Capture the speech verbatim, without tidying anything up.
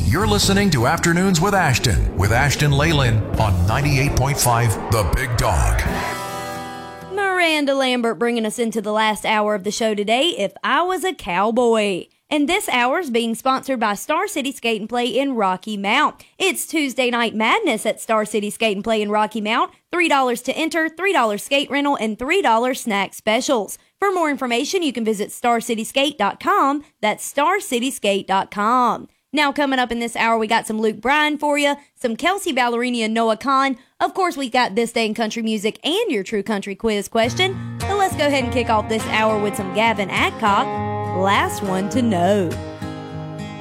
You're listening to Afternoons with Ashton, with Ashton Leyland on ninety-eight point five The Big Dog. Miranda Lambert bringing us into the last hour of the show today, If I Was a Cowboy. And this hour is being sponsored by Star City Skate and Play in Rocky Mount. It's Tuesday Night Madness at Star City Skate and Play in Rocky Mount. three dollars to enter, three dollars skate rental, and three dollars snack specials. For more information, you can visit star city skate dot com. That's star city skate dot com. Now coming up in this hour, we got some Luke Bryan for you, some Kelsey Ballerini and Noah Khan. Of course, we got This Day in Country Music and your True Country Quiz question. But let's go ahead and kick off this hour with some Gavin Adcock, Last One to Know.